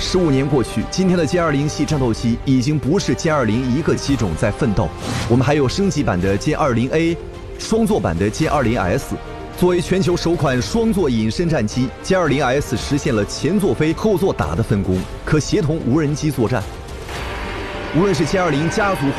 15年过去，今天的歼20系战斗机已经不是歼20一个机种在奋斗，我们还有升级版的歼20A， 双座版的歼20S。作为全球首款双座隐身战机，歼20S 实现了前座飞、后座打的分工，可协同无人机作战。无论是歼20家族化